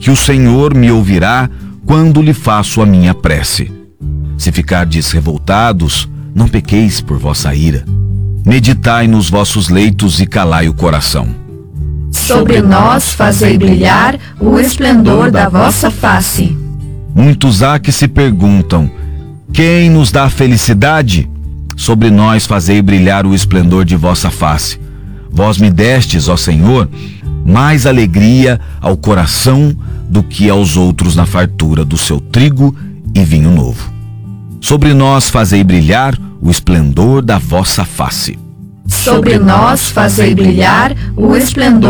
que o Senhor me ouvirá quando lhe faço a minha prece. Se ficardes revoltados, não pequeis por vossa ira. Meditai nos vossos leitos e calai o coração. Sobre nós fazei brilhar o esplendor da vossa face. Muitos há que se perguntam: quem nos dá felicidade? Sobre nós fazei brilhar o esplendor de vossa face. Vós me destes, ó Senhor, mais alegria ao coração do que aos outros na fartura do seu trigo e vinho novo. Sobre nós fazei brilhar o esplendor da vossa face. Sobre nós fazei brilhar o esplendor